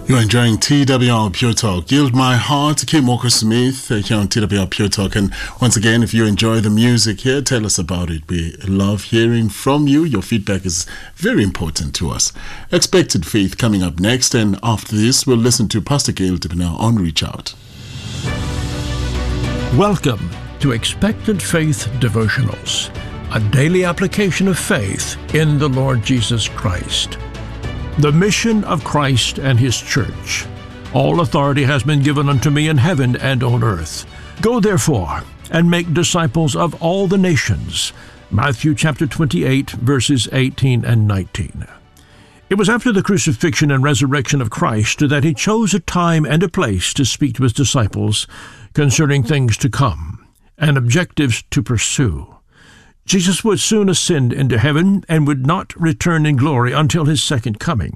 You're enjoying TWR Pure Talk. Yield My Heart, Kim Walker-Smith here on TWR Pure Talk. And once again, if you enjoy the music here, tell us about it. We love hearing from you. Your feedback is very important to us. Expected Faith coming up next. And after this, we'll listen to Pastor Gail Dibner on Reach Out. Welcome to Expected Faith Devotionals, a daily application of faith in the Lord Jesus Christ. The mission of Christ and His church. All authority has been given unto me in heaven and on earth. Go therefore and make disciples of all the nations. Matthew chapter 28, verses 18 and 19. It was after the crucifixion and resurrection of Christ that He chose a time and a place to speak to His disciples concerning things to come and objectives to pursue. Jesus would soon ascend into heaven and would not return in glory until His second coming.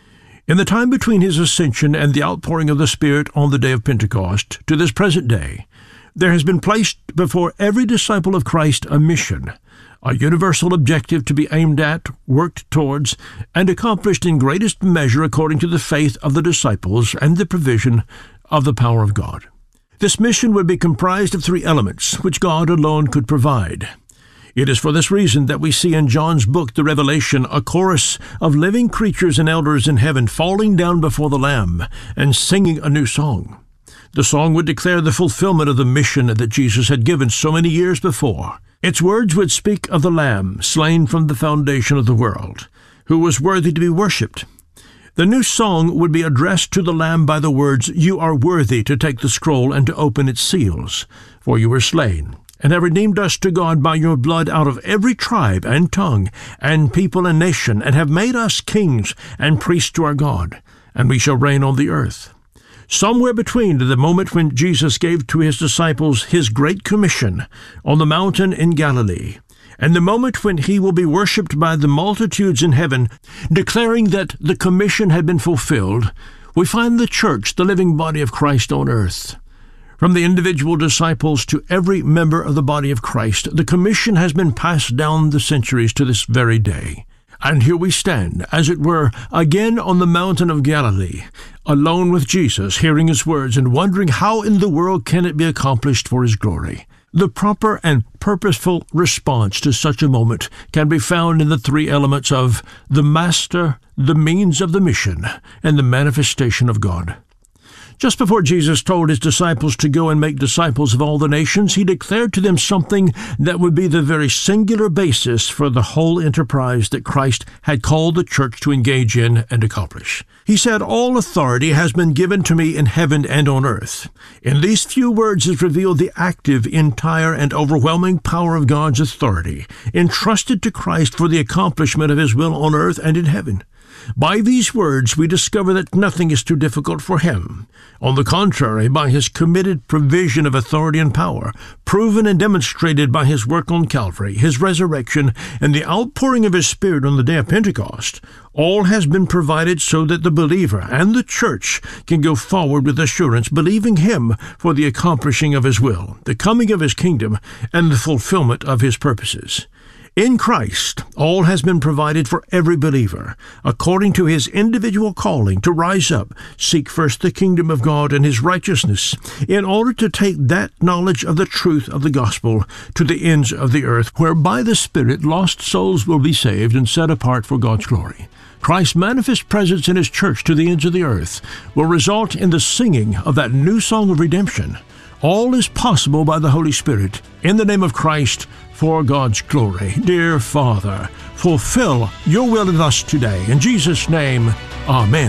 In the time between His ascension and the outpouring of the Spirit on the day of Pentecost to this present day, there has been placed before every disciple of Christ a mission, a universal objective to be aimed at, worked towards, and accomplished in greatest measure according to the faith of the disciples and the provision of the power of God. This mission would be comprised of three elements, which God alone could provide. It is for this reason that we see in John's book, The Revelation, a chorus of living creatures and elders in heaven falling down before the Lamb and singing a new song. The song would declare the fulfillment of the mission that Jesus had given so many years before. Its words would speak of the Lamb, slain from the foundation of the world, who was worthy to be worshipped. The new song would be addressed to the Lamb by the words, "You are worthy to take the scroll and to open its seals, for you were slain, and have redeemed us to God by your blood out of every tribe and tongue and people and nation, and have made us kings and priests to our God, and we shall reign on the earth." Somewhere between the moment when Jesus gave to His disciples His great commission on the mountain in Galilee, and the moment when He will be worshipped by the multitudes in heaven, declaring that the commission had been fulfilled, we find the church, the living body of Christ on earth. From the individual disciples to every member of the body of Christ, the commission has been passed down the centuries to this very day. And here we stand, as it were, again on the mountain of Galilee, alone with Jesus, hearing His words and wondering how in the world can it be accomplished for His glory. The proper and purposeful response to such a moment can be found in the three elements of the Master, the means of the mission, and the manifestation of God. Just before Jesus told His disciples to go and make disciples of all the nations, He declared to them something that would be the very singular basis for the whole enterprise that Christ had called the church to engage in and accomplish. He said, "All authority has been given to me in heaven and on earth." In these few words is revealed the active, entire, and overwhelming power of God's authority, entrusted to Christ for the accomplishment of His will on earth and in heaven. By these words, we discover that nothing is too difficult for Him. On the contrary, by His committed provision of authority and power, proven and demonstrated by His work on Calvary, His resurrection, and the outpouring of His Spirit on the day of Pentecost, all has been provided so that the believer and the church can go forward with assurance, believing Him for the accomplishing of His will, the coming of His kingdom, and the fulfillment of His purposes. In Christ, all has been provided for every believer, according to his individual calling to rise up, seek first the kingdom of God and His righteousness, in order to take that knowledge of the truth of the gospel to the ends of the earth, where by the Spirit lost souls will be saved and set apart for God's glory. Christ's manifest presence in His church to the ends of the earth will result in the singing of that new song of redemption. All is possible by the Holy Spirit, in the name of Christ, for God's glory. Dear Father, fulfill your will in us today. In Jesus' name, Amen.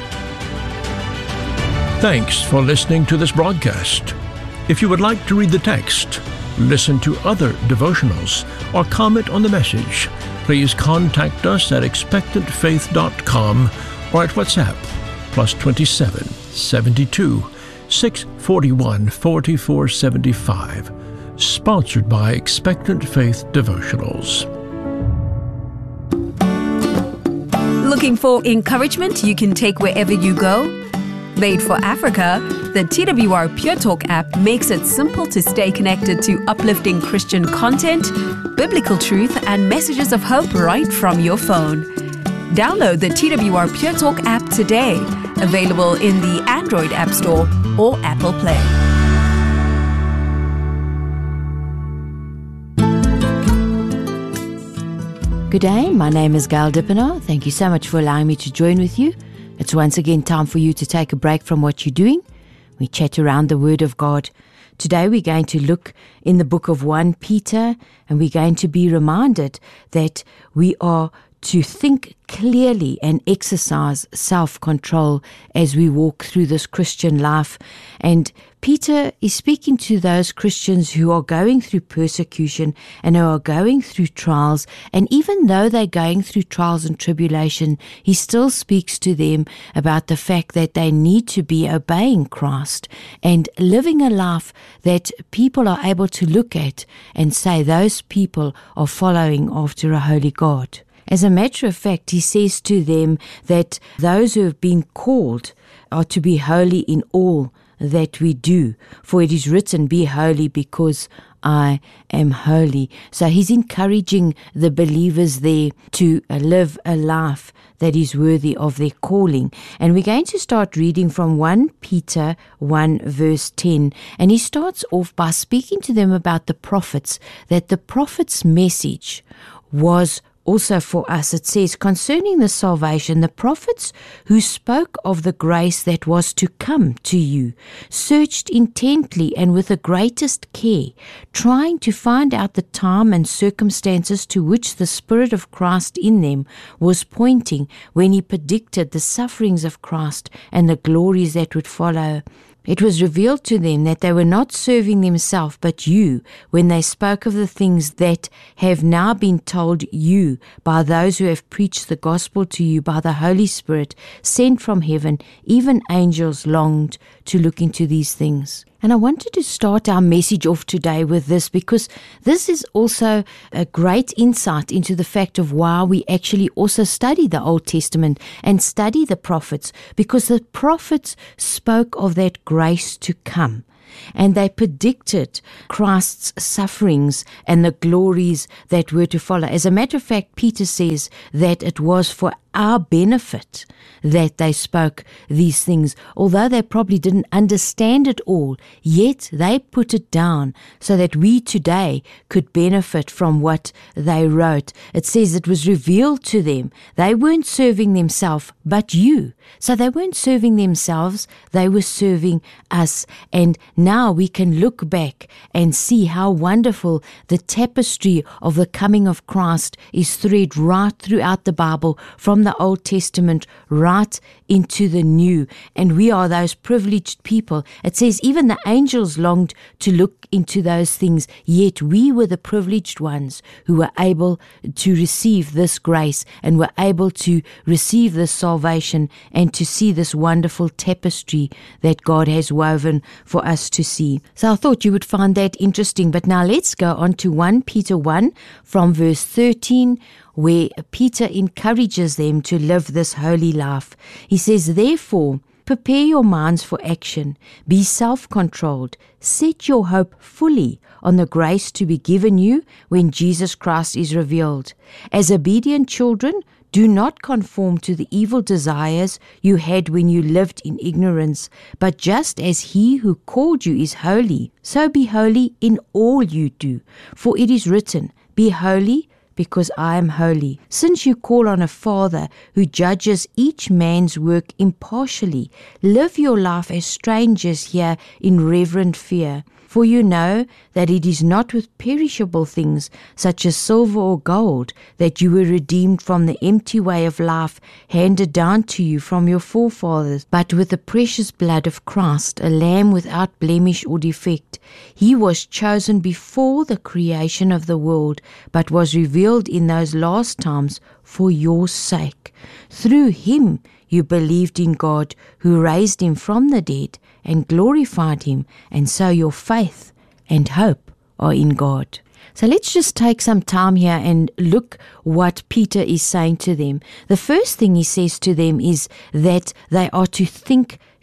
Thanks for listening to this broadcast. If you would like to read the text, listen to other devotionals, or comment on the message, please contact us at expectantfaith.com or at WhatsApp, +27 72 641 4475. Sponsored by Expectant Faith Devotionals. Looking for encouragement you can take wherever you go? Made for Africa, the TWR Pure Talk app makes it simple to stay connected to uplifting Christian content, biblical truth, and messages of hope right from your phone. Download the TWR Pure Talk app today. Available in the Android App Store or Apple Play. Good day, my name is Gail Dippenaar. Thank you so much for allowing me to join with you. It's once again time for you to take a break from what you're doing. We chat around the Word of God. Today we're going to look in the book of 1 Peter, and we're going to be reminded that we are to think clearly and exercise self-control as we walk through this Christian life. And Peter is speaking to those Christians who are going through persecution and who are going through trials. And even though they're going through trials and tribulation, he still speaks to them about the fact that they need to be obeying Christ and living a life that people are able to look at and say those people are following after a holy God. As a matter of fact, he says to them that those who have been called are to be holy in all that we do. For it is written, be holy because I am holy. So he's encouraging the believers there to live a life that is worthy of their calling. And we're going to start reading from 1 Peter 1 verse 10. And he starts off by speaking to them about the prophets, that the prophet's message was also for us. It says, concerning the salvation, the prophets who spoke of the grace that was to come to you searched intently and with the greatest care, trying to find out the time and circumstances to which the Spirit of Christ in them was pointing when he predicted the sufferings of Christ and the glories that would follow. It was revealed to them that they were not serving themselves but you when they spoke of the things that have now been told you by those who have preached the gospel to you by the Holy Spirit sent from heaven. Even angels longed to look into these things. And I wanted to start our message off today with this because this is also a great insight into the fact of why we actually also study the Old Testament and study the prophets, because the prophets spoke of that grace to come. And they predicted Christ's sufferings and the glories that were to follow. As a matter of fact, Peter says that it was for our benefit that they spoke these things. Although they probably didn't understand it all, yet they put it down so that we today could benefit from what they wrote. It says it was revealed to them. They weren't serving themselves, but you. So they weren't serving themselves, they were serving us. And now we can look back and see how wonderful the tapestry of the coming of Christ is thread right throughout the Bible, from the Old Testament right into the New. And we are those privileged people. It says even the angels longed to look into those things, yet we were the privileged ones who were able to receive this grace and were able to receive this salvation and to see this wonderful tapestry that God has woven for us to see. So I thought you would find that interesting. But now let's go on to 1 Peter 1 from verse 13, where Peter encourages them to live this holy life. He says, therefore, prepare your minds for action. Be self-controlled. Set your hope fully on the grace to be given you when Jesus Christ is revealed. As obedient children, do not conform to the evil desires you had when you lived in ignorance, but just as he who called you is holy, so be holy in all you do. For it is written, be holy, because I am holy. Since you call on a Father who judges each man's work impartially, live your life as strangers here in reverent fear. For you know that it is not with perishable things, such as silver or gold, that you were redeemed from the empty way of life handed down to you from your forefathers, but with the precious blood of Christ, a lamb without blemish or defect. He was chosen before the creation of the world, but was revealed in those last times for your sake. Through him you believed in God, who raised him from the dead and glorified him, and so your faith and hope are in God. So let's just take some time here and look what Peter is saying to them. The first thing he says to them is that they are to think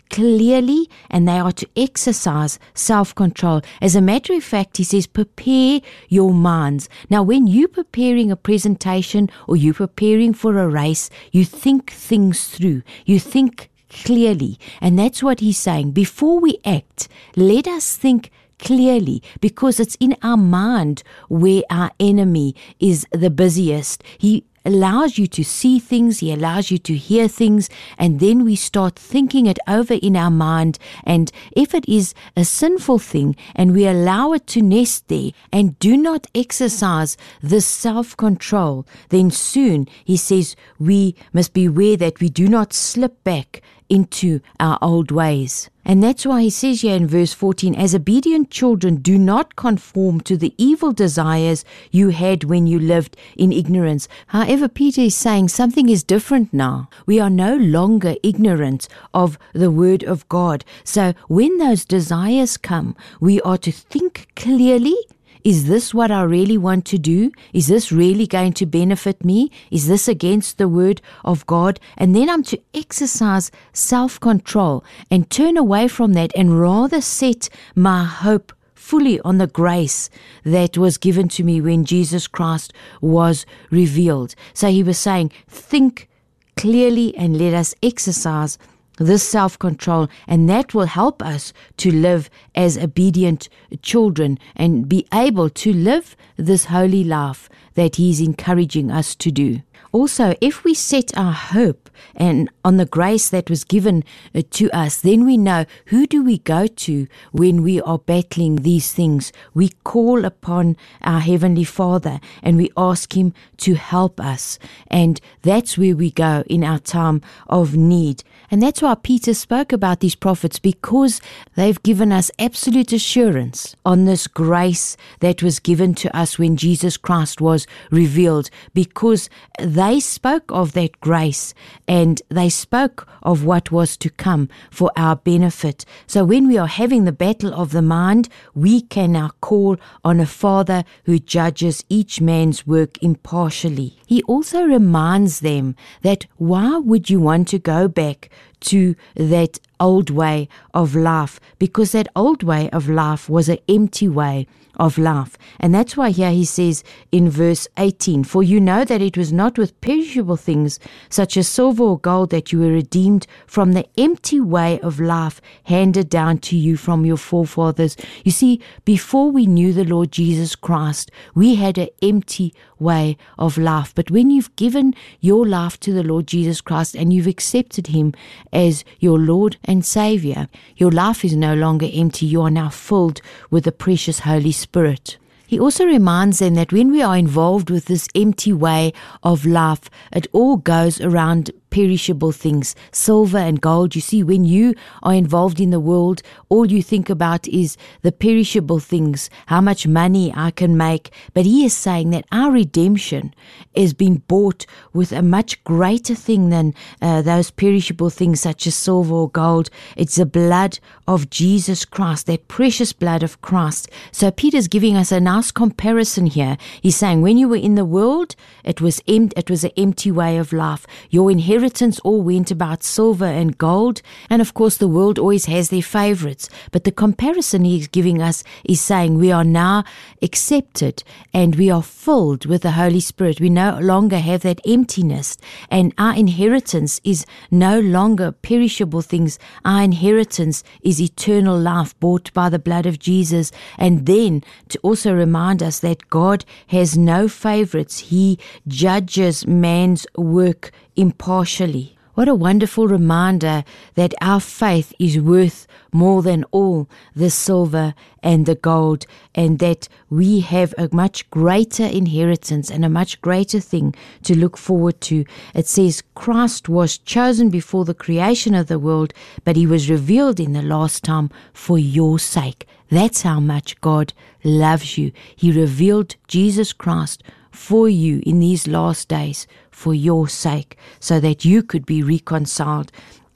clearly, and they are to exercise self-control. As a matter of fact, he says, prepare your minds. Now, when you're preparing a presentation or you're preparing for a race, you think things through. You think clearly. And that's what he's saying. Before we act, let us think clearly, because it's in our mind where our enemy is the busiest. He allows you to see things, he allows you to hear things, and then we start thinking it over in our mind. And if it is a sinful thing and we allow it to nest there and do not exercise this self-control, then soon, he says, we must beware that we do not slip back into our old ways. And that's why he says here in verse 14, as obedient children, do not conform to the evil desires you had when you lived in ignorance. However, Peter is saying something is different now. We are no longer ignorant of the word of God. So when those desires come, we are to think clearly. Is this what I really want to do? Is this really going to benefit me? Is this against the word of God? And then I'm to exercise self-control and turn away from that and rather set my hope fully on the grace that was given to me when Jesus Christ was revealed. So he was saying, think clearly and let us exercise this self-control, and that will help us to live as obedient children and be able to live this holy life that he's encouraging us to do. Also, if we set our hope and on the grace that was given to us, then we know, who do we go to when we are battling these things? We call upon our Heavenly Father and we ask him to help us. And that's where we go in our time of need. And that's why Peter spoke about these prophets, because they've given us absolute assurance on this grace that was given to us when Jesus Christ was revealed, because they spoke of that grace and they spoke of what was to come for our benefit. So when we are having the battle of the mind, we can now call on a Father who judges each man's work impartially. He also reminds them that why would you want to go back to that old way of life? Because that old way of life was an empty way of life. And that's why here he says in verse 18, for you know that it was not with perishable things such as silver or gold that you were redeemed from the empty way of life handed down to you from your forefathers. You see, before we knew the Lord Jesus Christ, we had an empty way of life. But when you've given your life to the Lord Jesus Christ and you've accepted him as your Lord and Savior, your life is no longer empty. You are now filled with the precious Holy Spirit. He also reminds them that when we are involved with this empty way of life, it all goes around perishable things, silver and gold. You see, when you are involved in the world, all you think about is the perishable things, how much money I can make. But he is saying that our redemption has been bought with a much greater thing than those perishable things such as silver or gold. It's the blood of Jesus Christ, that precious blood of Christ. So Peter's giving us a nice comparison here. He's saying when you were in the world, it was an empty way of life. Your inheritance all went about silver and gold, and of course the world always has their favorites. But the comparison he's giving us is saying we are now accepted and we are filled with the Holy Spirit. We no longer have that emptiness, and our inheritance is no longer perishable things. Our inheritance is eternal life bought by the blood of Jesus. And then to also remind us that God has no favorites. He judges man's work impartially. What a wonderful reminder that our faith is worth more than all the silver and the gold, and that we have a much greater inheritance and a much greater thing to look forward to. It says Christ was chosen before the creation of the world, but he was revealed in the last time for your sake. That's how much God loves you. He revealed Jesus Christ for you in these last days for your sake, so that you could be reconciled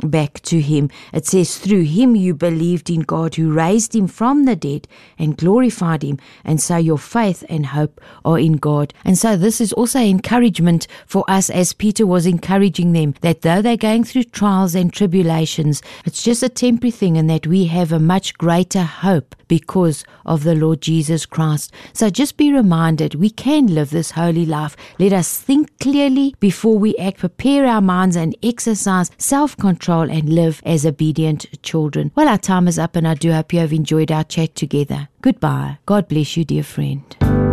back to him. It says, through him you believed in God who raised him from the dead and glorified him, and so your faith and hope are in God. And so this is also encouragement for us, as Peter was encouraging them, that though they're going through trials and tribulations, it's just a temporary thing, and that we have a much greater hope because of the Lord Jesus Christ. So just be reminded, we can live this holy life. Let us think clearly before we act, prepare our minds and exercise self-control and live as obedient children. Well, our time is up, and I do hope you have enjoyed our chat together. Goodbye. God bless you, dear friend.